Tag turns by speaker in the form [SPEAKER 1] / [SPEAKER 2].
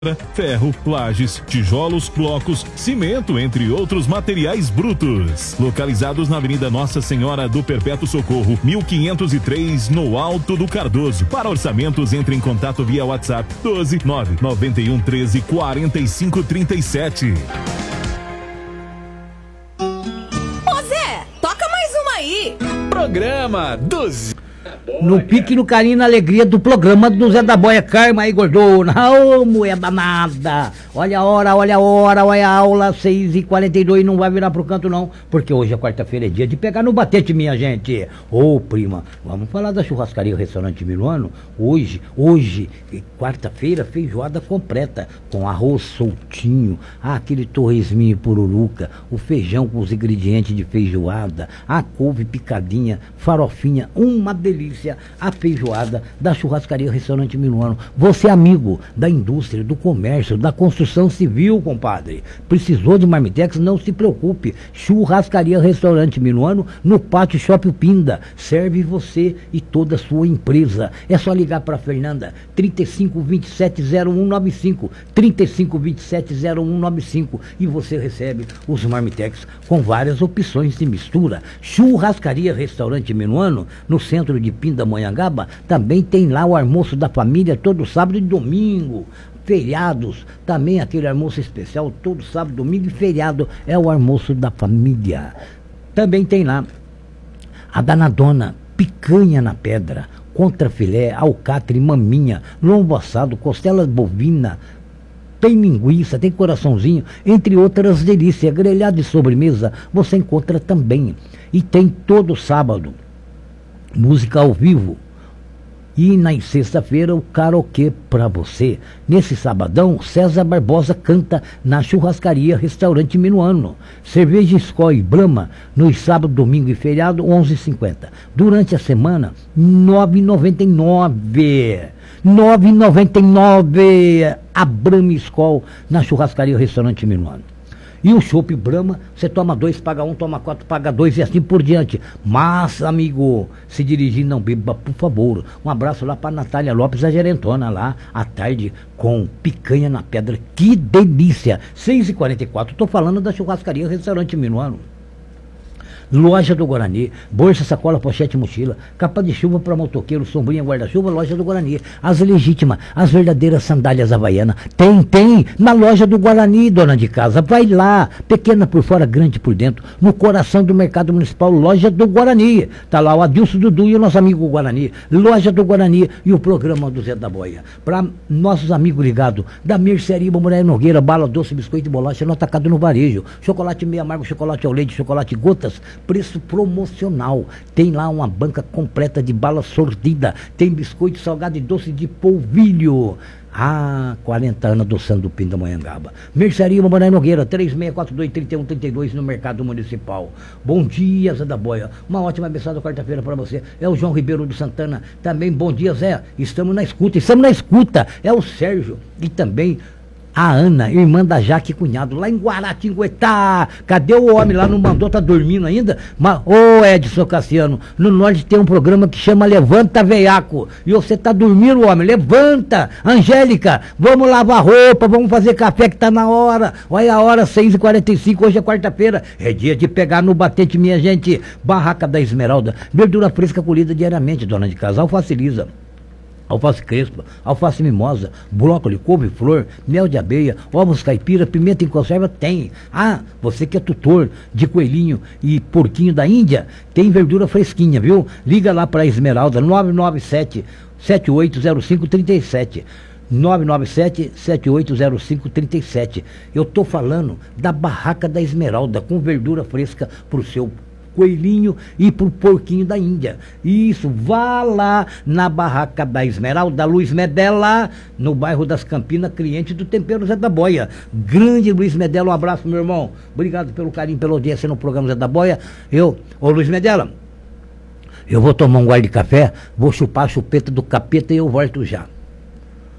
[SPEAKER 1] ferro, lajes, tijolos, blocos, cimento, entre outros materiais brutos. Localizados na Avenida Nossa Senhora do Perpétuo Socorro, 1503, no Alto do Cardoso. Para orçamentos, entre em contato via WhatsApp 12 991 13 45 37.
[SPEAKER 2] Ô Zé, toca mais uma aí.
[SPEAKER 3] Programa 12.
[SPEAKER 4] No pique, no carinho, na alegria do programa do Zé da Boia. Carma aí, gordona. Ô, mulher danada. Olha a hora, olha a aula, 6h42, não vai virar pro canto não, porque hoje é quarta-feira, é dia de pegar no batete, minha gente. Ô, prima, vamos falar da churrascaria Restaurante Minuano. Hoje, quarta-feira, feijoada completa, com arroz soltinho, aquele torresminho pururuca, o feijão com os ingredientes de feijoada, a couve picadinha, farofinha, uma delícia, a feijoada da churrascaria Restaurante Minuano. Você, amigo da indústria, do comércio, da construção civil, compadre, precisou de marmitex? Não se preocupe, churrascaria Restaurante Minuano, no Pátio Shopping Pinda, serve você e toda a sua empresa. É só ligar para Fernanda, 35270195, 35270195, e você recebe os marmitex com várias opções de mistura. Churrascaria Restaurante Minuano, no centro de Pindamonhangaba, também tem lá o almoço da família todo sábado e domingo. Feriados, também aquele almoço especial todo sábado, domingo e feriado é o almoço da família. Também tem lá a danadona, picanha na pedra, contrafilé, alcatre, maminha, lombo assado, costela bovina, tem linguiça, tem coraçãozinho, entre outras delícias. Grelhado de sobremesa você encontra também. E tem todo sábado música ao vivo. E na sexta-feira o karaokê pra você. Nesse sabadão, César Barbosa canta na churrascaria Restaurante Minuano. Cerveja Skol e Brahma nos sábado, domingo e feriado, 11h50. Durante a semana, 9,99. 9,99 a Brahma Skol na churrascaria Restaurante Minuano. E o chopp Brahma, você toma 2, paga 1, toma 4, paga 2 e assim por diante. Mas, amigo, se dirigir, não beba, por favor. Um abraço lá para Natália Lopes, a gerentona lá, à tarde, com picanha na pedra. Que delícia! 6h44, tô falando da churrascaria Restaurante Minuano. Loja do Guarani, bolsa, sacola, pochete, mochila, capa de chuva para motoqueiro, sombrinha, guarda-chuva, Loja do Guarani. As legítimas, as verdadeiras sandálias havaianas, tem na Loja do Guarani, dona de casa. Vai lá, pequena por fora, grande por dentro, no coração do mercado municipal, Loja do Guarani. Tá lá o Adilson Dudu e o nosso amigo Guarani. Loja do Guarani e o programa do Zé da Boia. Para nossos amigos ligados da Mercearia Moraes Nogueira, bala, doce, biscoito e bolacha no atacado, no varejo. Chocolate meio amargo, chocolate ao leite, chocolate gotas, preço promocional. Tem lá uma banca completa de bala sordida, tem biscoito salgado e doce de polvilho. 40 anos adoçando o Pindamonhangaba. Mercearia Moraes Nogueira, 3642-3132 no Mercado Municipal. Bom dia, Zé da Boia. Uma ótima abençoada quarta-feira para você. É o João Ribeiro do Santana. Também bom dia, Zé. Estamos na escuta. É o Sérgio e também a Ana, irmã da Jaque Cunhado, lá em Guaratinguetá. Cadê o homem lá? Não mandou, tá dormindo ainda? Mas, Edson Cassiano, no norte tem um programa que chama Levanta Veiaco. E você tá dormindo, homem, levanta. Angélica, vamos lavar roupa, vamos fazer café que tá na hora. Olha a hora, 6h45, hoje é quarta-feira. É dia de pegar no batente, minha gente. Barraca da Esmeralda, verdura fresca colhida diariamente, dona de casa. Alface lisa, alface crespa, alface mimosa, brócolis, couve-flor, mel de abelha, ovos caipira, pimenta em conserva, tem. Você que é tutor de coelhinho e porquinho da Índia, tem verdura fresquinha, viu? Liga lá para a Esmeralda, 997-780537. 997-780537. Eu tô falando da Barraca da Esmeralda, com verdura fresca pro seu coelhinho e pro porquinho da Índia. Isso, vá lá na Barraca da Esmeralda, Luiz Medella, no bairro das Campinas, cliente do Tempero Zé da Boia. Grande Luiz Medella, um abraço, meu irmão. Obrigado pelo carinho, pela audiência no programa Zé da Boia. Luiz Medella, eu vou tomar um gole de café, vou chupar a chupeta do capeta e eu volto já.